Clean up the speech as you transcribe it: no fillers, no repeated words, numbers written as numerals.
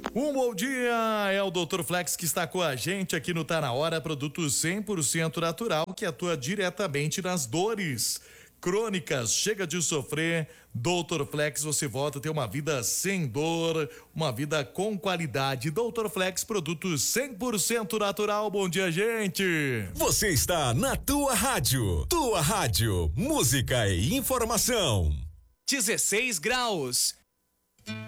Um bom dia, é o Dr. Flex que está com a gente aqui no Tá Na Hora, produto 100% natural que atua diretamente nas dores crônicas. Chega de sofrer, Dr. Flex, você volta a ter uma vida sem dor, uma vida com qualidade. Dr. Flex, produto 100% natural. Bom dia, gente. Você está na tua rádio, música e informação. 16 graus.